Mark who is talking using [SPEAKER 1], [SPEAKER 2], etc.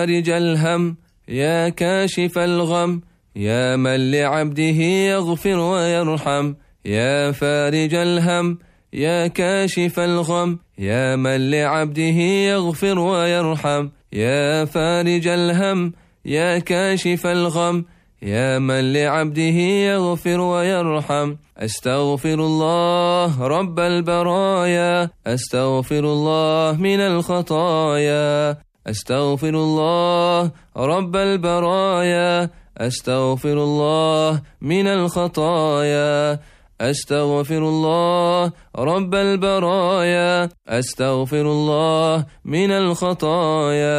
[SPEAKER 1] فارج الهم يا كاشف الغم يا من لعبده يغفر ويرحم يا فارج الهم يا كاشف الغم يا من لعبده يغفر ويرحم يا فارج الهم يا كاشف الغم يا من لعبده يغفر ويرحم أستغفر الله رب البرايا أستغفر الله من الخطايا أستغفر الله رب البرايا أستغفر الله من الخطايا أستغفر الله رب البرايا أستغفر الله من الخطايا